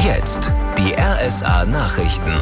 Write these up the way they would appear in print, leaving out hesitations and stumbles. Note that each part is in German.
Jetzt die RSA Nachrichten.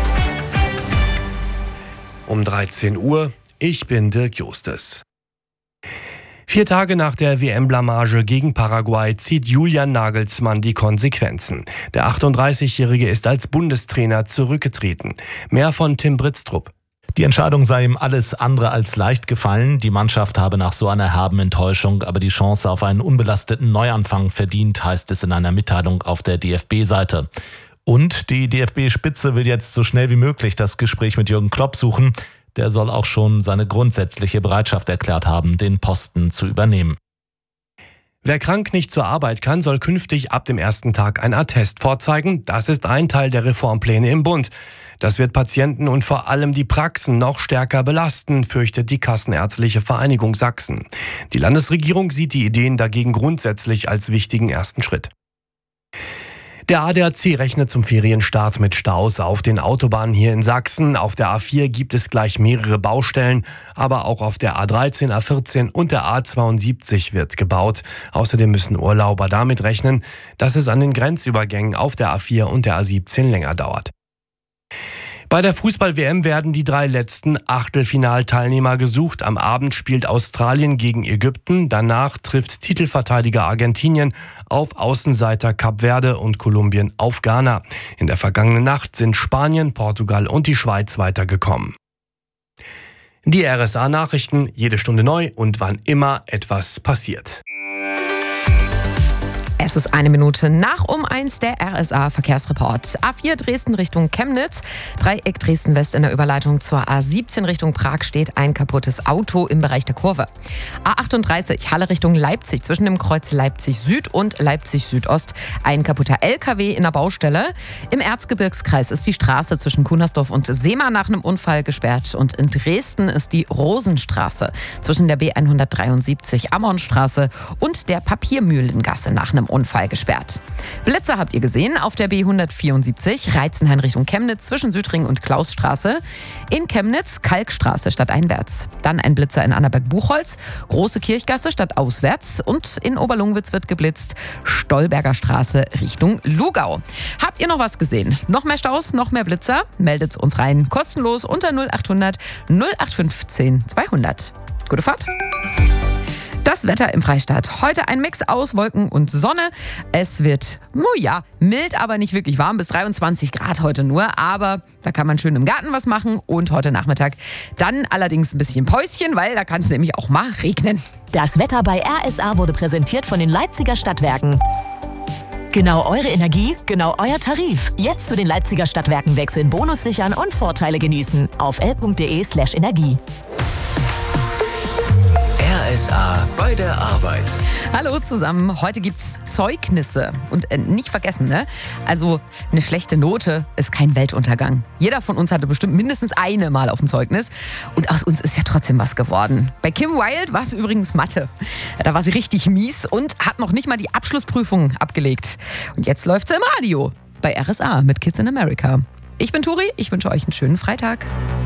Um 13 Uhr, ich bin Dirk Justes. 4 Tage nach der WM-Blamage gegen Paraguay zieht Julian Nagelsmann die Konsequenzen. Der 38-Jährige ist als Bundestrainer zurückgetreten. Mehr von Tim Britztrup. Die Entscheidung sei ihm alles andere als leicht gefallen. Die Mannschaft habe nach so einer herben Enttäuschung aber die Chance auf einen unbelasteten Neuanfang verdient, heißt es in einer Mitteilung auf der DFB-Seite. Und die DFB-Spitze will jetzt so schnell wie möglich das Gespräch mit Jürgen Klopp suchen. Der soll auch schon seine grundsätzliche Bereitschaft erklärt haben, den Posten zu übernehmen. Wer krank nicht zur Arbeit kann, soll künftig ab dem ersten Tag ein Attest vorzeigen. Das ist ein Teil der Reformpläne im Bund. Das wird Patienten und vor allem die Praxen noch stärker belasten, fürchtet die Kassenärztliche Vereinigung Sachsen. Die Landesregierung sieht die Ideen dagegen grundsätzlich als wichtigen ersten Schritt. Der ADAC rechnet zum Ferienstart mit Staus auf den Autobahnen hier in Sachsen. Auf der A4 gibt es gleich mehrere Baustellen, aber auch auf der A13, A14 und der A72 wird gebaut. Außerdem müssen Urlauber damit rechnen, dass es an den Grenzübergängen auf der A4 und der A17 länger dauert. Bei der Fußball-WM werden die 3 letzten Achtelfinalteilnehmer gesucht. Am Abend spielt Australien gegen Ägypten. Danach trifft Titelverteidiger Argentinien auf Außenseiter Kap Verde und Kolumbien auf Ghana. In der vergangenen Nacht sind Spanien, Portugal und die Schweiz weitergekommen. Die RSA-Nachrichten, jede Stunde neu und wann immer etwas passiert. Es ist 1 Minute nach 1 der RSA-Verkehrsreport. A4 Dresden Richtung Chemnitz, Dreieck Dresden-West in der Überleitung zur A17 Richtung Prag steht ein kaputtes Auto im Bereich der Kurve. A38 Halle Richtung Leipzig zwischen dem Kreuz Leipzig Süd und Leipzig Südost ein kaputter LKW in der Baustelle. Im Erzgebirgskreis ist die Straße zwischen Kunersdorf und Seema nach einem Unfall gesperrt und in Dresden ist die Rosenstraße zwischen der B173 Ammonsstraße und der Papiermühlengasse nach einem Unfall gesperrt. Blitzer habt ihr gesehen auf der B174 Reizenhain Richtung Chemnitz zwischen Südring und Klausstraße. In Chemnitz Kalkstraße stadteinwärts. Dann ein Blitzer in Annaberg-Buchholz, Große Kirchgasse stadtauswärts und in Oberlungwitz wird geblitzt, Stolberger Straße Richtung Lugau. Habt ihr noch was gesehen? Noch mehr Staus, noch mehr Blitzer? Meldet uns rein, kostenlos unter 0800 0815 200. Gute Fahrt! Das Wetter im Freistaat. Heute ein Mix aus Wolken und Sonne. Es wird, mild, aber nicht wirklich warm. Bis 23 Grad heute nur. Aber da kann man schön im Garten was machen. Und heute Nachmittag dann allerdings ein bisschen Päuschen, weil da kann es nämlich auch mal regnen. Das Wetter bei RSA wurde präsentiert von den Leipziger Stadtwerken. Genau eure Energie, genau euer Tarif. Jetzt zu den Leipziger Stadtwerken wechseln, Bonus sichern und Vorteile genießen. Auf l.de/energie. RSA bei der Arbeit. Hallo zusammen, heute gibt's Zeugnisse. Und nicht vergessen, ne? Also eine schlechte Note ist kein Weltuntergang. Jeder von uns hatte bestimmt mindestens eine Mal auf dem Zeugnis. Und aus uns ist ja trotzdem was geworden. Bei Kim Wilde war es übrigens Mathe. Da war sie richtig mies und hat noch nicht mal die Abschlussprüfung abgelegt. Und jetzt läuft sie im Radio bei RSA mit Kids in America. Ich bin Turi, ich wünsche euch einen schönen Freitag.